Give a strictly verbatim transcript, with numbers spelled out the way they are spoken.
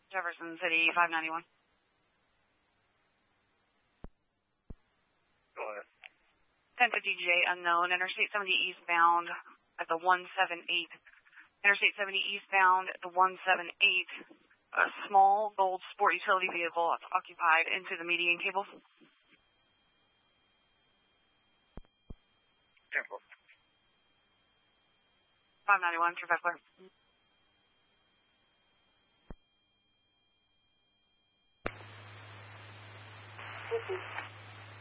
Jefferson City, five ninety-one. Go ahead. ten fifty J unknown, Interstate seventy eastbound at the one seven eight. Interstate seventy eastbound at the one seven eight. A small gold sport utility vehicle occupied into the median cable. Temple. five ninety-one, True five clear. This is